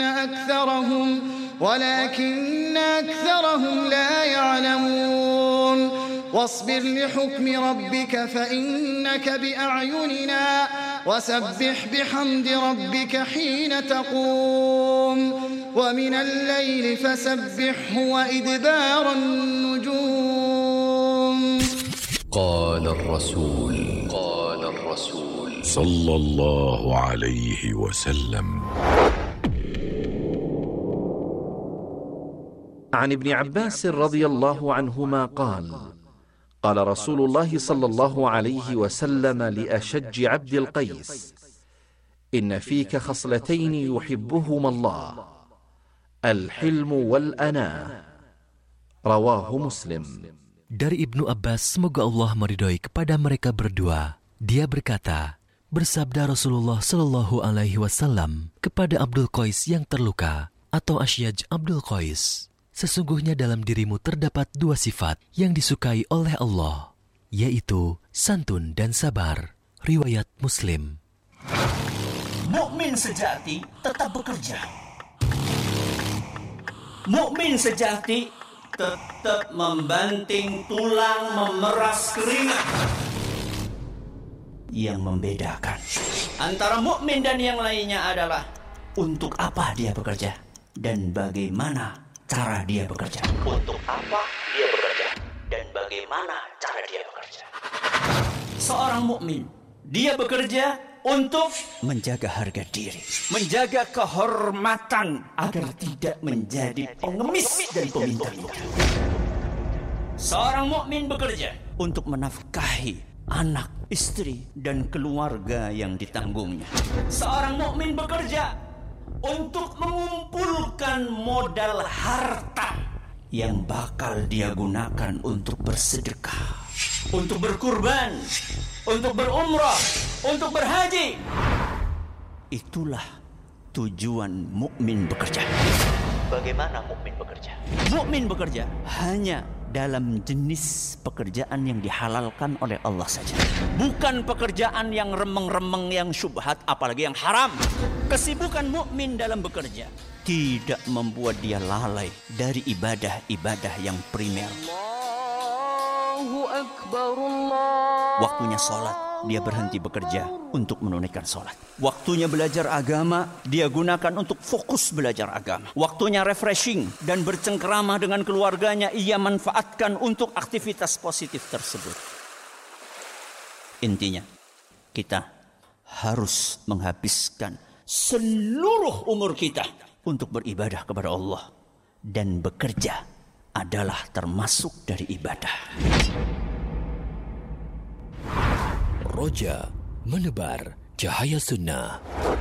ولكن أكثرهم لا يعلمون واصبر لحكم ربك فإنك بأعيننا وسبح بحمد ربك حين تقوم ومن الليل فسبحه وإدبار النجوم. قال الرسول صلى الله عليه وسلم: عن ابن عباس رضي الله عنهما قال: قال رسول الله صلى الله عليه وسلم لأشج عبد القيس: إن فيك خصلتين يحبهما الله، الحلم والأناة. رواه مسلم. Dari Ibnu Abbas, semoga Allah meridhoi kepada mereka berdua, dia berkata, bersabda Rasulullah Shallallahu Alaihi Wasallam kepada Abdul Qais yang terluka atau Asyaj Abdul Qais, sesungguhnya dalam dirimu terdapat dua sifat yang disukai oleh Allah, yaitu santun dan sabar. Riwayat Muslim. Mukmin sejati tetap bekerja. Mukmin sejati tetap membanting tulang, memeras keringat. Yang membedakan antara mukmin dan yang lainnya adalah untuk apa dia bekerja dan bagaimana cara dia bekerja. Untuk apa dia bekerja dan bagaimana cara dia bekerja. Seorang mukmin, dia bekerja untuk menjaga harga diri, menjaga kehormatan agar tidak menjadi pengemis dan peminta-minta. Seorang mukmin bekerja untuk menafkahi anak, istri, dan keluarga yang ditanggungnya. Seorang mukmin bekerja untuk mengumpulkan modal harta yang bakal dia gunakan untuk bersedekah, untuk berkurban, untuk berumrah, untuk berhaji. Itulah tujuan mukmin bekerja. Bagaimana mukmin bekerja? Mukmin bekerja hanya dalam jenis pekerjaan yang dihalalkan oleh Allah saja. Bukan pekerjaan yang remeng-remeng, yang syubhat, apalagi yang haram. Kesibukan mukmin dalam bekerja tidak membuat dia lalai dari ibadah-ibadah yang primer. Allahu Akbar, Allah. Waktunya sholat, dia berhenti bekerja untuk menunaikan sholat. Waktunya belajar agama, dia gunakan untuk fokus belajar agama. Waktunya refreshing dan bercengkerama dengan keluarganya, ia manfaatkan untuk aktivitas positif tersebut. Intinya, kita harus menghabiskan seluruh umur kita untuk beribadah kepada Allah. Dan bekerja adalah termasuk dari ibadah. Roja menebar cahaya sunnah.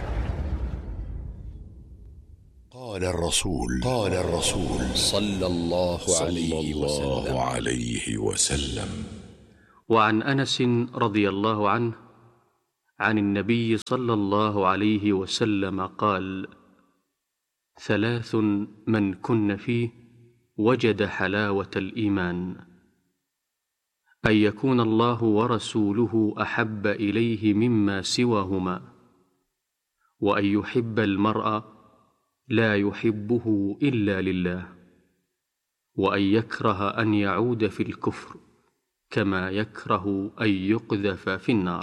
قال الرسول صلى الله عليه وسلم. وعن أنس رضي الله عنه عن النبي صلى الله عليه وسلم قال: ثلاث من كن فيه وجد حلاوة الإيمان: أن يكون الله ورسوله أحب إليه مما سواهما، وأن يحب المرء لا يحبه إلا لله، وأن يكره أن يعود في الكفر كما يكره أن يقذف في النار.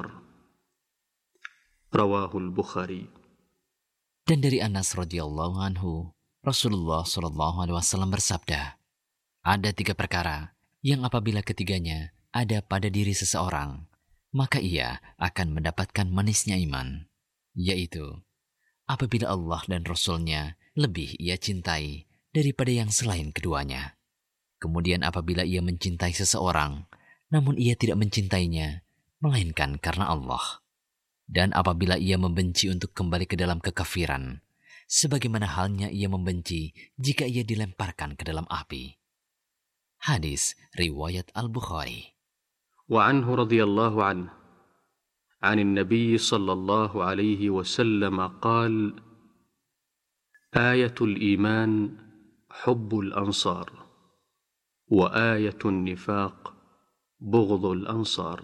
رواه البخاري. Dan dari Anas radhiyallahu anhu, Rasulullah sallallahu alaihi wasallam bersabda, ada 3 perkara yang apabila ketiganya ada pada diri seseorang, maka ia akan mendapatkan manisnya iman, yaitu apabila Allah dan Rasul-Nya lebih ia cintai daripada yang selain keduanya. Kemudian apabila ia mencintai seseorang, namun ia tidak mencintainya, melainkan karena Allah. Dan apabila ia membenci untuk kembali ke dalam kekafiran, sebagaimana halnya ia membenci jika ia dilemparkan ke dalam api. Hadis riwayat Al-Bukhari. وعنه رضي الله عنه عن النبي صلى الله عليه وسلم قال: آية الإيمان حب الأنصار، وآية النفاق بغض الأنصار.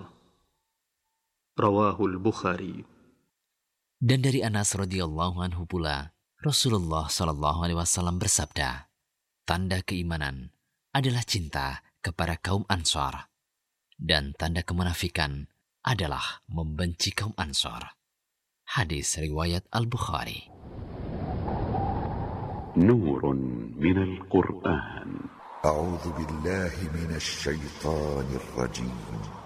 رواه البخاري. Dan dari Anas radhiyallahu anhu pula, Rasulullah Shallallahu Alaihi Wasallam bersabda, tanda keimanan adalah cinta kepada kaum Ansor, dan tanda kemunafikan adalah membenci kaum Ansor. Hadis riwayat Al-Bukhari. Nurun minal Qur'an. A'udzu billahi minasy syaithanir rajim.